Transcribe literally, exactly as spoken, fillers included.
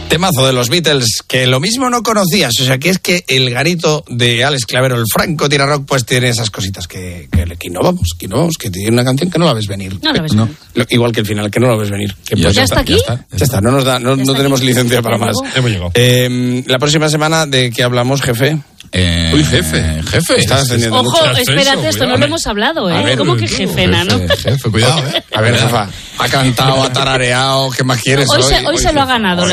Temazo de los Beatles, que lo mismo no conocías. O sea, que es que el garito de Alex Clavero, el Franco Tira Rock, pues tiene esas cositas que, que, que innovamos, que innovamos, que tiene una canción que no la ves venir. No la ves no. venir. Lo, igual que el final, que no la ves venir. Que ¿Ya, pues ya, está, está aquí? Ya está, ya está. No nos da, no, no tenemos aquí. Licencia para más. Hemos llegado. Eh, la próxima semana, ¿de qué hablamos, jefe? Eh, Uy, jefe. Jefe. Estás teniendo Ojo, mucho. espérate, esto no lo hemos hablado, ¿eh? Ver, ¿Cómo que jefe, nano? Jefe, jefe, cuidado, ¿eh? A ver, jefa, ha cantado, ha tarareado, ¿qué más quieres Hoy, hoy? se, hoy, hoy se lo ha ganado.